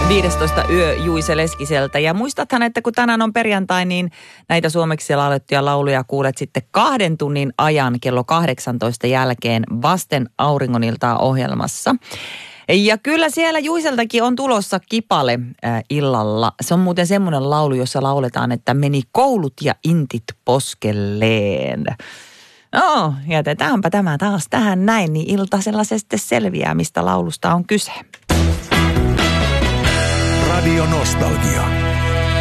15 yö Juise Leskiseltä. Ja muistathan, että kun tänään on perjantai, niin näitä suomeksi laulettuja lauluja kuulet sitten 2 tunnin ajan kello 18 jälkeen vasten auringoniltaa ohjelmassa. Ja kyllä siellä Juiseltakin on tulossa kipale illalla. Se on muuten semmoinen laulu, jossa lauletaan, että meni koulut ja intit poskelleen. No, jätetäänpä tämä taas tähän näin, niin iltasella se sitten selviää, mistä laulusta on kyse. Radio Nostalgia.